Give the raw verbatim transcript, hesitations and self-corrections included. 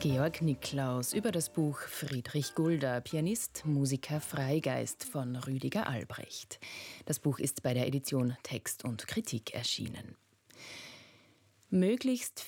Georg Niklaus über das Buch Friedrich Gulda, Pianist, Musiker, Freigeist von Rüdiger Albrecht. Das Buch ist bei der Edition Text und Kritik erschienen. Möglichst